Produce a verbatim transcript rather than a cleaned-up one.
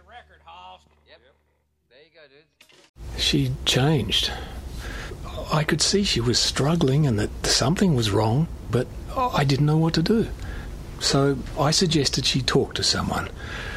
record, Hoss. Yep. There you go, dudes. She changed. I could see she was struggling and that something was wrong, but I didn't know what to do. So I suggested she talk to someone.